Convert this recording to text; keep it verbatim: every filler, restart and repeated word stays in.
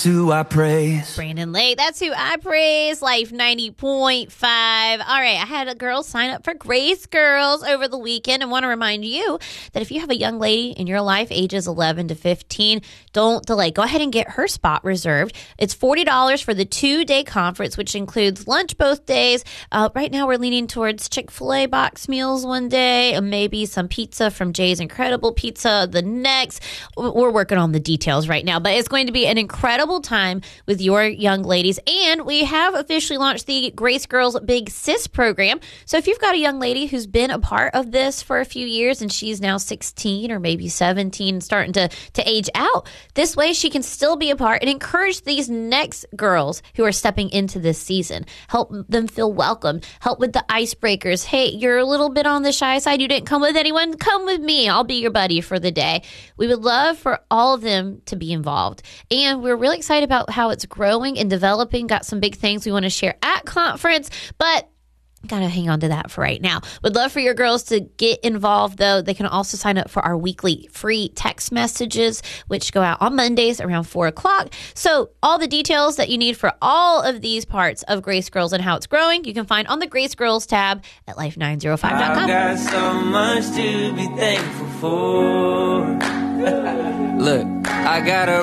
who I praise. Brandon Lake, that's who I praise. Life ninety point five. All right, I had a girl sign up for Grace Girls over the weekend and want to remind you that if you have a young lady in your life, ages eleven to fifteen, don't delay. Go ahead and get her spot reserved. It's forty dollars for the two-day conference, which includes lunch both days. Uh, right now, we're leaning towards Chick-fil-A box meals one day, and maybe some pizza from Jay's Incredible Pizza the next. We're working on the details right now, but it's going to be an incredible time with your young ladies. And we have officially launched the Grace Girls Big Sis program. So if you've got a young lady who's been a part of this for a few years and she's now sixteen or maybe seventeen, starting to, to age out, this way she can still be a part and encourage these next girls who are stepping into this season. Help them feel welcome. Help with the icebreakers. Hey, you're a little bit on the shy side. You didn't come with anyone. Come with me. I'll be your buddy for the day. We would love for all of them to be involved. And we're really excited about how it's growing and developing. Got some big things we want to share at conference, but gotta hang on to that for right now. Would love for your girls to get involved, though. They can also sign up for our weekly free text messages, which go out on Mondays around four o'clock. So all the details that you need for all of these parts of Grace Girls and how it's growing, you can find on the Grace Girls tab at life nine oh five dot com. I've got so much to be thankful for. Look, I got a